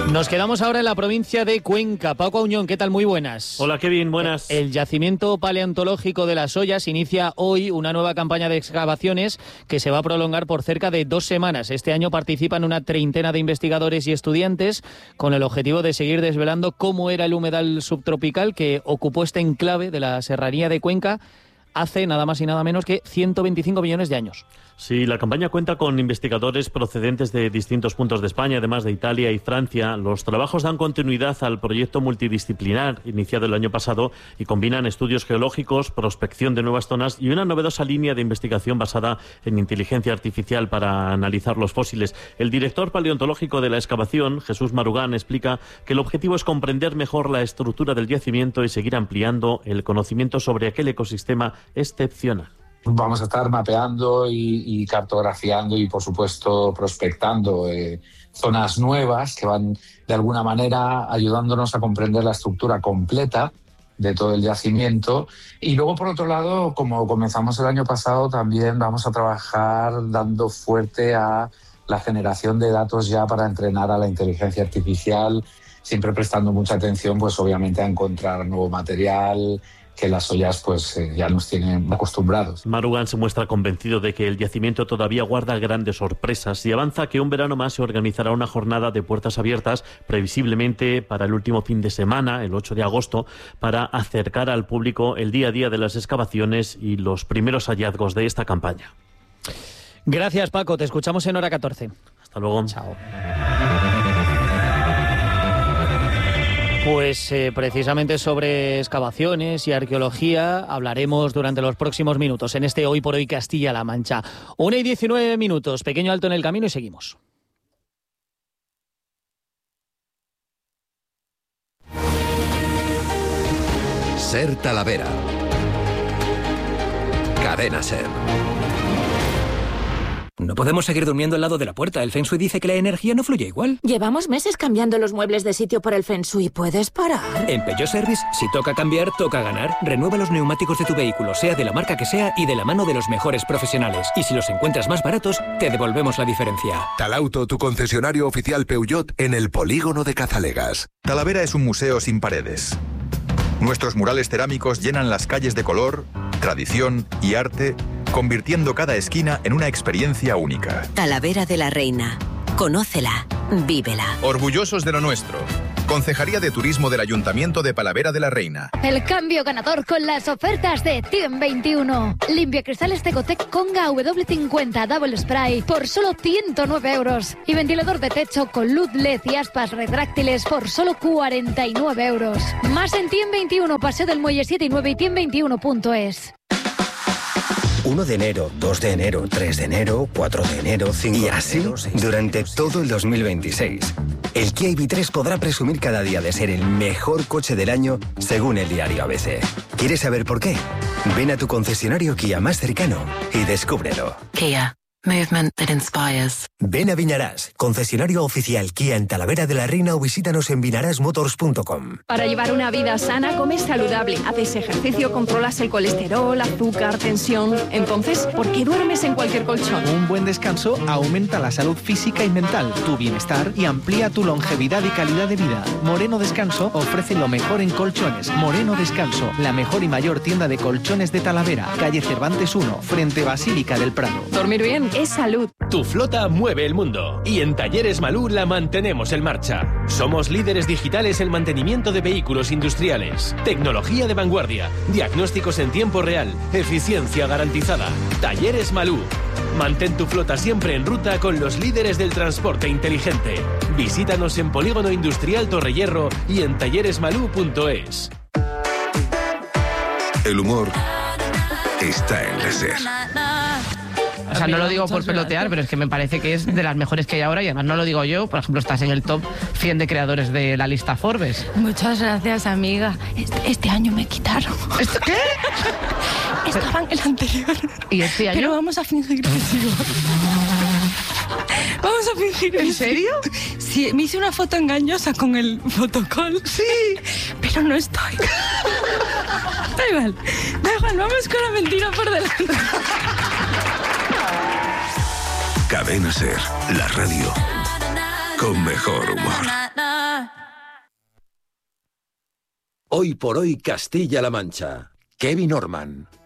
Nos quedamos ahora en la provincia de Cuenca. Paco Auñón, ¿qué tal? Muy buenas. Hola, Kevin, buenas. El yacimiento paleontológico de Las Ollas inicia hoy una nueva campaña de excavaciones que se va a prolongar por cerca de 2 semanas. Este año participan una treintena de investigadores y estudiantes con el objetivo de seguir desvelando cómo era el humedal subtropical que ocupó este enclave de la Serranía de Cuenca hace nada más y nada menos que 125 millones de años. Sí, la campaña cuenta con investigadores procedentes de distintos puntos de España, además de Italia y Francia. Los trabajos dan continuidad al proyecto multidisciplinar iniciado el año pasado y combinan estudios geológicos, prospección de nuevas zonas y una novedosa línea de investigación basada en inteligencia artificial para analizar los fósiles. El director paleontológico de la excavación, Jesús Marugán, explica que el objetivo es comprender mejor la estructura del yacimiento y seguir ampliando el conocimiento sobre aquel ecosistema excepcional. Vamos a estar mapeando y cartografiando y, por supuesto, prospectando zonas nuevas que van, de alguna manera, ayudándonos a comprender la estructura completa de todo el yacimiento. Y luego, por otro lado, como comenzamos el año pasado, también vamos a trabajar dando fuerte a la generación de datos ya para entrenar a la inteligencia artificial, siempre prestando mucha atención, pues obviamente, a encontrar nuevo material, que Las Ollas pues ya nos tienen acostumbrados. Marugán se muestra convencido de que el yacimiento todavía guarda grandes sorpresas y avanza que un verano más se organizará una jornada de puertas abiertas, previsiblemente para el último fin de semana, el 8 de agosto, para acercar al público el día a día de las excavaciones y los primeros hallazgos de esta campaña. Gracias, Paco. Te escuchamos en Hora 14. Hasta luego. Chao. Pues precisamente sobre excavaciones y arqueología hablaremos durante los próximos minutos en este Hoy por Hoy Castilla-La Mancha. 1:19, pequeño alto en el camino y seguimos. Ser Talavera. Cadena Ser. No podemos seguir durmiendo al lado de la puerta. El Feng Shui dice que la energía no fluye igual. Llevamos meses cambiando los muebles de sitio por el Feng Shui. ¿Puedes parar? En Peugeot Service, si toca cambiar, toca ganar. Renueva los neumáticos de tu vehículo, sea de la marca que sea y de la mano de los mejores profesionales. Y si los encuentras más baratos, te devolvemos la diferencia. Talauto, tu concesionario oficial Peugeot en el polígono de Cazalegas. Talavera es un museo sin paredes. Nuestros murales cerámicos llenan las calles de color, tradición y arte, convirtiendo cada esquina en una experiencia única. Talavera de la Reina. Conócela, vívela. Orgullosos de lo nuestro. Concejalía de Turismo del Ayuntamiento de Talavera de la Reina. El cambio ganador con las ofertas de TIEM 21. Limpiacristales Tecotec Conga W50 Double Spray por solo 109 euros. Y ventilador de techo con luz LED y aspas retráctiles por solo 49 euros. Más en TIEM 21, Paseo del Muelle 7 y 9 y TIEM21.es. 1 de enero, 2 de enero, 3 de enero, 4 de enero, 5 de enero... Y así, durante todo el 2026. El Kia EV3 podrá presumir cada día de ser el mejor coche del año, según el diario ABC. ¿Quieres saber por qué? Ven a tu concesionario Kia más cercano y descúbrelo. Kia. Movement that inspires. Ven a Viñarás, concesionario oficial Kia en Talavera de la Reina o visítanos en vinarasmotors.com. Para llevar una vida sana, comes saludable, haces ejercicio, controlas el colesterol, azúcar, tensión. Entonces, ¿por qué duermes en cualquier colchón? Un buen descanso aumenta la salud física y mental, tu bienestar y amplía tu longevidad y calidad de vida. Moreno Descanso ofrece lo mejor en colchones. Moreno Descanso, la mejor y mayor tienda de colchones de Talavera, calle Cervantes 1, frente Basílica del Prado. Dormir bien es salud. Tu flota mueve el mundo y en Talleres Malú la mantenemos en marcha. Somos líderes digitales en mantenimiento de vehículos industriales, tecnología de vanguardia, diagnósticos en tiempo real, eficiencia garantizada. Talleres Malú. Mantén tu flota siempre en ruta con los líderes del transporte inteligente. Visítanos en Polígono Industrial Torrehierro y en talleresmalú.es. El humor está en la SER. O sea, no lo digo por pelotear, pero es que me parece que es de las mejores que hay ahora y además no lo digo yo. Por ejemplo, estás en el top 100 de creadores de la lista Forbes. Muchas gracias, amiga. Este año me quitaron. ¿Qué? Estaba en el anterior. ¿Y este año? Pero vamos a fingir que sigo. Vamos a fingir. ¿En serio? Sí, me hice una foto engañosa con el fotocall. Sí. Pero no estoy. Da igual, vamos con la mentira por delante. Cadena Ser, la radio con mejor humor. Hoy por hoy Castilla-La Mancha. Kevin Orman.